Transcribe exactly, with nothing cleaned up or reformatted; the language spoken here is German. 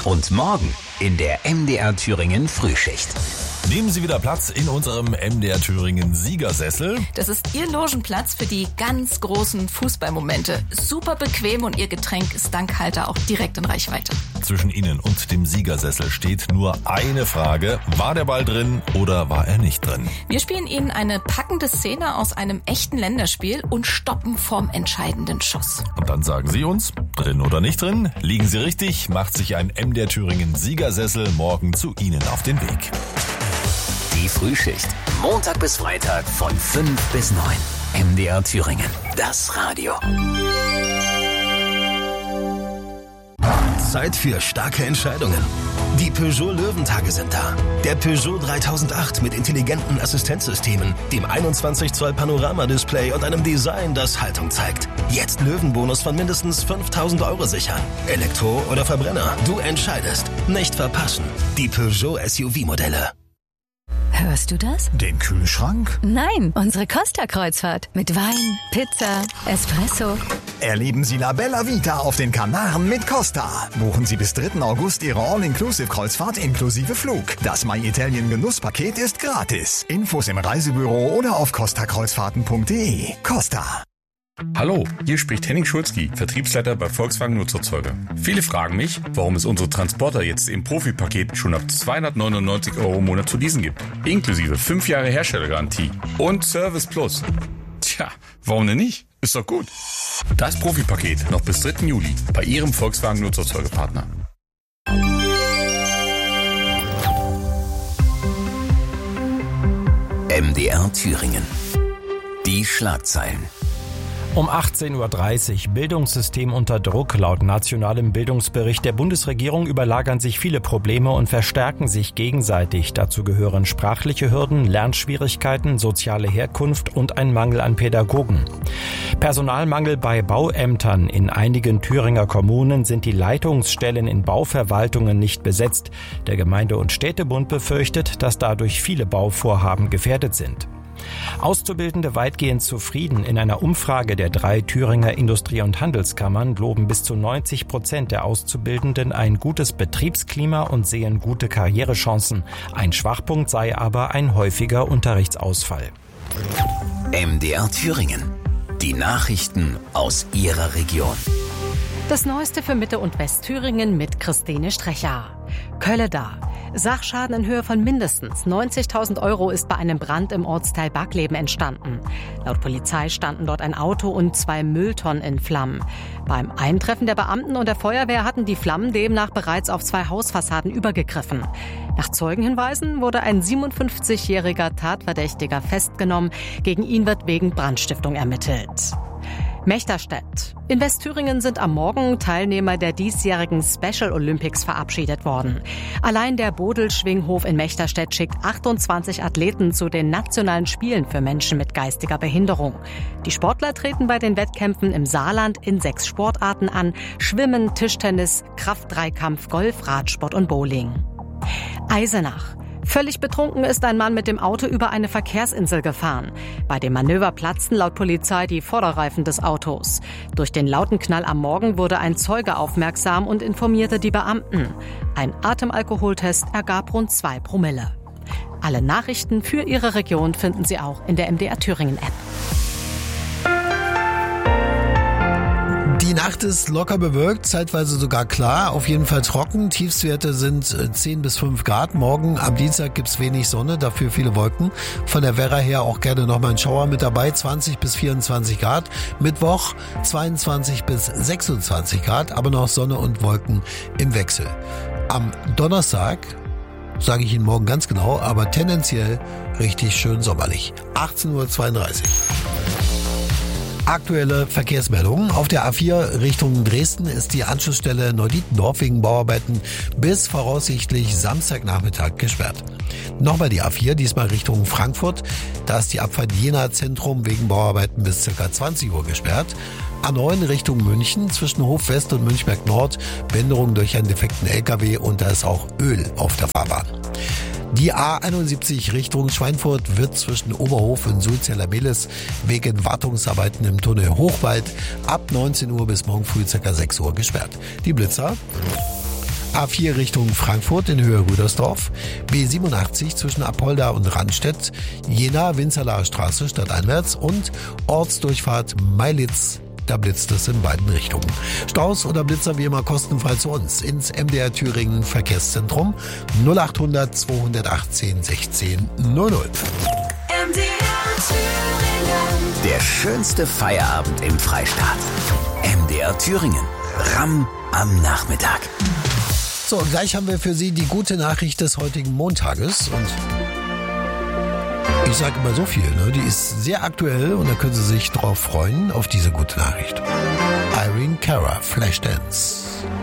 Und morgen in der M D R Thüringen Frühschicht. Nehmen Sie wieder Platz in unserem M D R Thüringen Siegersessel. Das ist Ihr Logenplatz für die ganz großen Fußballmomente. Super bequem und Ihr Getränk ist dank Halter auch direkt in Reichweite. Zwischen Ihnen und dem Siegersessel steht nur eine Frage. War der Ball drin oder war er nicht drin? Wir spielen Ihnen eine packende Szene aus einem echten Länderspiel und stoppen vorm entscheidenden Schuss. Und dann sagen Sie uns, drin oder nicht drin? Liegen Sie richtig, macht sich ein M D R Thüringen Siegersessel morgen zu Ihnen auf den Weg. Die Frühschicht. Montag bis Freitag von fünf bis neun. M D R Thüringen. Das Radio. Zeit für starke Entscheidungen. Die Peugeot Löwentage sind da. Der Peugeot dreitausendacht mit intelligenten Assistenzsystemen, dem einundzwanzig Zoll Panoramadisplay und einem Design, das Haltung zeigt. Jetzt Löwenbonus von mindestens fünftausend Euro sichern. Elektro oder Verbrenner, du entscheidest. Nicht verpassen. Die Peugeot S U V-Modelle. Hörst du das? Den Kühlschrank? Nein, unsere Costa-Kreuzfahrt. Mit Wein, Pizza, Espresso. Erleben Sie La Bella Vita auf den Kanaren mit Costa. Buchen Sie bis dritten August Ihre All-Inclusive-Kreuzfahrt inklusive Flug. Das My Italien Genusspaket ist gratis. Infos im Reisebüro oder auf costa kreuzfahrten punkt de. Costa. Hallo, hier spricht Henning Schulzki, Vertriebsleiter bei Volkswagen Nutzerzeuger. Viele fragen mich, warum es unsere Transporter jetzt im Profipaket schon ab zweihundertneunundneunzig Euro im Monat zu leasen gibt. Inklusive fünf Jahre Herstellergarantie und Service Plus. Tja, warum denn nicht? Ist doch gut. Das Profipaket noch bis dritten Juli bei Ihrem Volkswagen Nutzerzeugerpartner. M D R Thüringen. Die Schlagzeilen. Um achtzehn Uhr dreißig, Bildungssystem unter Druck. Laut nationalem Bildungsbericht der Bundesregierung überlagern sich viele Probleme und verstärken sich gegenseitig. Dazu gehören sprachliche Hürden, Lernschwierigkeiten, soziale Herkunft und ein Mangel an Pädagogen. Personalmangel bei Bauämtern. In einigen Thüringer Kommunen sind die Leitungsstellen in Bauverwaltungen nicht besetzt. Der Gemeinde- und Städtebund befürchtet, dass dadurch viele Bauvorhaben gefährdet sind. Auszubildende weitgehend zufrieden. In einer Umfrage der drei Thüringer Industrie- und Handelskammern loben bis zu neunzig Prozent der Auszubildenden ein gutes Betriebsklima und sehen gute Karrierechancen. Ein Schwachpunkt sei aber ein häufiger Unterrichtsausfall. M D R Thüringen. Die Nachrichten aus Ihrer Region. Das Neueste für Mitte- und Westthüringen mit Christine Strecher. Kölleda. Sachschaden in Höhe von mindestens neunzigtausend Euro ist bei einem Brand im Ortsteil Backleben entstanden. Laut Polizei standen dort ein Auto und zwei Mülltonnen in Flammen. Beim Eintreffen der Beamten und der Feuerwehr hatten die Flammen demnach bereits auf zwei Hausfassaden übergegriffen. Nach Zeugenhinweisen wurde ein siebenundfünfzigjähriger Tatverdächtiger festgenommen. Gegen ihn wird wegen Brandstiftung ermittelt. Mechterstedt. In Westthüringen sind am Morgen Teilnehmer der diesjährigen Special Olympics verabschiedet worden. Allein der Bodelschwinghof in Mechterstedt schickt achtundzwanzig Athleten zu den nationalen Spielen für Menschen mit geistiger Behinderung. Die Sportler treten bei den Wettkämpfen im Saarland in sechs Sportarten an: Schwimmen, Tischtennis, Kraft-Dreikampf, Golf, Radsport und Bowling. Eisenach. Völlig betrunken ist ein Mann mit dem Auto über eine Verkehrsinsel gefahren. Bei dem Manöver platzten laut Polizei die Vorderreifen des Autos. Durch den lauten Knall am Morgen wurde ein Zeuge aufmerksam und informierte die Beamten. Ein Atemalkoholtest ergab rund zwei Promille. Alle Nachrichten für Ihre Region finden Sie auch in der M D R Thüringen App. Die Nacht ist locker bewölkt, zeitweise sogar klar, auf jeden Fall trocken. Tiefstwerte sind zehn bis fünf Grad. Morgen am Dienstag gibt's wenig Sonne, dafür viele Wolken. Von der Werra her auch gerne nochmal ein Schauer mit dabei, zwanzig bis vierundzwanzig Grad. Mittwoch zweiundzwanzig bis sechsundzwanzig Grad, aber noch Sonne und Wolken im Wechsel. Am Donnerstag sage ich Ihnen morgen ganz genau, aber tendenziell richtig schön sommerlich. achtzehn Uhr zweiunddreißig. Aktuelle Verkehrsmeldungen. Auf der A vier Richtung Dresden ist die Anschlussstelle Neudietendorf wegen Bauarbeiten bis voraussichtlich Samstagnachmittag gesperrt. Nochmal die A vier, diesmal Richtung Frankfurt. Da ist die Abfahrt Jena Zentrum wegen Bauarbeiten bis ca. zwanzig Uhr gesperrt. A neun Richtung München zwischen Hof West und Münchberg Nord. Behinderung durch einen defekten L K W und da ist auch Öl auf der Fahrbahn. Die A einundsiebzig Richtung Schweinfurt wird zwischen Oberhof und Sulzeller-Mehlis wegen Wartungsarbeiten im Tunnel Hochwald ab neunzehn Uhr bis morgen früh ca. sechs Uhr gesperrt. Die Blitzer. A vier Richtung Frankfurt in Höhe Rüdersdorf, B siebenundachtzig zwischen Apolda und Randstedt, Jena, Winzerlaer Straße stadteinwärts und Ortsdurchfahrt Meilitz. Da blitzt es in beiden Richtungen. Staus oder Blitzer wie immer kostenfrei zu uns ins M D R Thüringen Verkehrszentrum null achthundert zweihundertachtzehn sechzehn null null. M D R Thüringen. Der schönste Feierabend im Freistaat. M D R Thüringen. Ramm am Nachmittag. So, und gleich haben wir für Sie die gute Nachricht des heutigen Montages. Und ich sage immer so viel, ne? Die ist sehr aktuell und da können Sie sich drauf freuen, auf diese gute Nachricht. Irene Cara, Flashdance.